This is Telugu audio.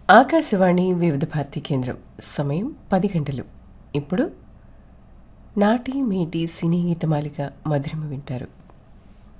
ఆకాశవాణి వివిధ భారతి కేంద్రం సమయం 10 గంటలు. ఇప్పుడు నాటి మేటి సినీ గీతమాలిక మధురిమ వింటారు.